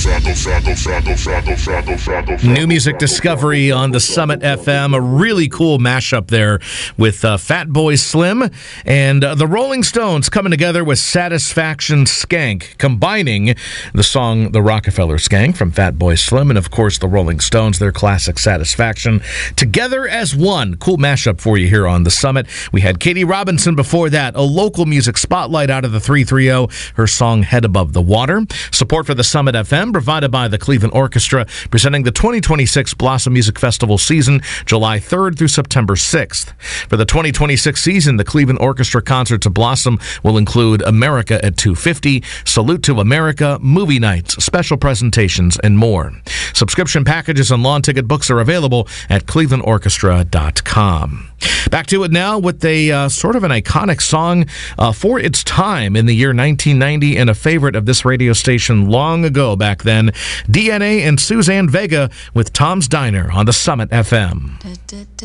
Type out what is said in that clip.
New music discovery on the Summit FM. A really cool mashup there with Fatboy Slim and the Rolling Stones coming together with Satisfaction Skank, combining the song The Rockefeller Skank from Fatboy Slim and, of course, the Rolling Stones, their classic Satisfaction, together as one. Cool mashup for you here on the Summit. We had Katie Robinson before that, a local music spotlight out of the 330, her song Head Above the Water. Support for the Summit FM provided by the Cleveland Orchestra, presenting the 2026 Blossom Music Festival season, July 3rd through September 6th. For the 2026 season, the Cleveland Orchestra concerts of Blossom will include America at 250, Salute to America, movie nights, special presentations, and more. Subscription packages and lawn ticket books are available at clevelandorchestra.com. Back to it now with a sort of an iconic song for its time in the year 1990 and a favorite of this radio station long ago back then, DNA and Suzanne Vega with Tom's Diner on the Summit FM.